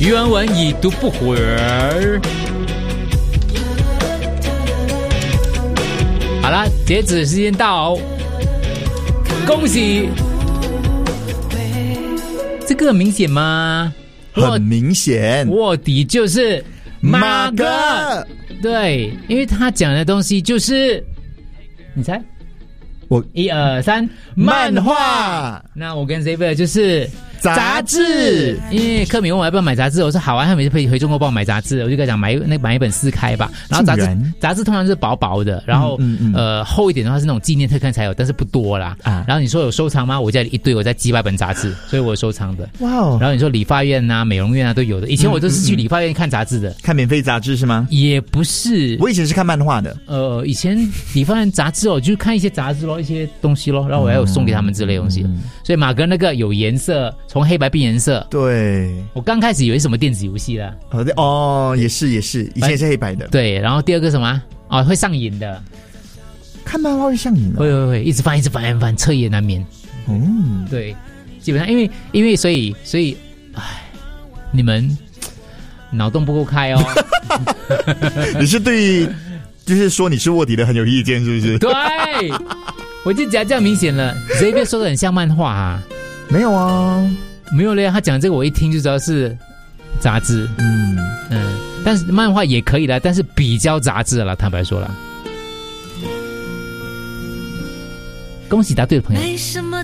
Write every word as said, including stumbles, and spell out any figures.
余文文已读不回。好了，截止时间到，恭喜！这个明显吗？ 很明显， 卧底就是马哥。对，因为他讲的东西就是，你猜？ 我一二三，漫画。那我跟 Xavier 就是杂志，因为柯敏问我要不要买杂志，我说好啊，他每次回回中国帮我买杂志，我就跟他讲买那买一本四开吧。然后杂志杂志通常是薄薄的，然后、嗯嗯嗯、呃厚一点的话是那种纪念特刊才有，但是不多啦。啊、然后你说有收藏吗？我家里一堆，我在几百本杂志，所以我有收藏的。哇哦！然后你说理发院啊、美容院啊都有的，以前我都是去理发院看杂志的，嗯、 看免费杂志是吗？ 也不是， 我以前是看漫画的。 呃，以前理发院杂志哦，就看一些杂志咯，一些东西咯，然后我还有送给他们之类的东西。嗯、所以马哥那个有颜色，从黑白变颜色。 对， 我刚开始以为什么电子游戏啦。 哦，也是也是，以前也是黑白的。 对，然后第二个什么？哦，会上瘾的。 看漫画会上瘾的、哦？ 会会会，一直翻一直翻一直翻，彻夜难眠。嗯，对，基本上因为因为所以所以，唉，你们脑洞不够开哦。 你是对，就是说你是卧底的很有意见，是不是？ 对，我就讲这样明显了。这边说的很像漫画啊。 没有啊， 没有嘞。他讲这个我一听就知道是杂志。嗯嗯，但是漫画也可以啦，但是比较杂志了，坦白说了。恭喜答对的朋友。没什么